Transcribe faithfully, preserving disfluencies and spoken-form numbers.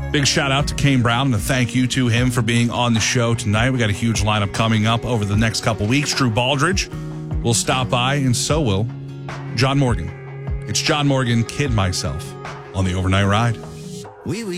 Big shout out to Kane Brown and a thank you to him for being on the show tonight. We got a huge lineup coming up over the next couple weeks. Drew Baldridge will stop by, and so will John Morgan. It's John Morgan, Kid Myself, on the Overnight Ride. Oui, oui.